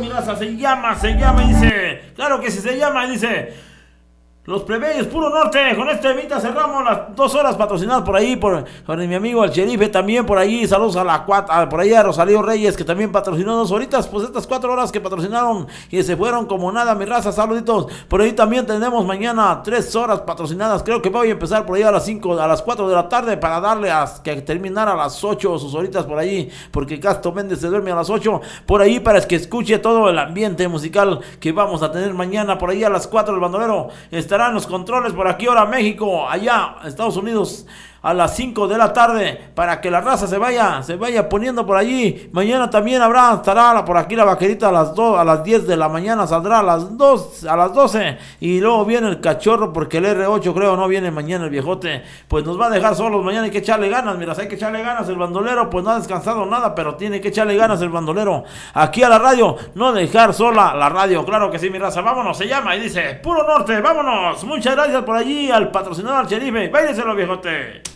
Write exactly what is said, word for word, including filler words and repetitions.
mi raza, se llama, se llama, y dice, claro que sí se llama, y dice... Los plebeyos, puro norte, con este evita cerramos las dos horas patrocinadas por ahí, por, por mi amigo el Sherife también por ahí, saludos a la cuatro, por ahí a Rosalío Reyes que también patrocinó dos horitas, pues estas cuatro horas que patrocinaron y se fueron como nada, mi raza, saluditos, por ahí también tenemos mañana tres horas patrocinadas, creo que voy a empezar por ahí a las cinco, a las cuatro de la tarde para darle a que terminar a las ocho sus horitas por ahí, porque Casto Méndez se duerme a las ocho, por ahí para que escuche todo el ambiente musical que vamos a tener mañana, por ahí a las cuatro el bandolero estarán los controles por aquí, ahora México, allá Estados Unidos a las cinco de la tarde, para que la raza se vaya, se vaya poniendo por allí. Mañana también habrá, estará por aquí la vaquerita a las dos, a las diez de la mañana, saldrá a las dos, a las doce, y luego viene el cachorro, porque el erre ocho creo no viene mañana el viejote, pues nos va a dejar solos mañana, hay que echarle ganas, mira, hay que echarle ganas, el bandolero pues no ha descansado nada, pero tiene que echarle ganas el bandolero, aquí a la radio, no dejar sola la radio, claro que sí, mi raza, vámonos, se llama y dice, puro norte, vámonos, muchas gracias por allí, al patrocinador, al Sherife, váyaselo viejote.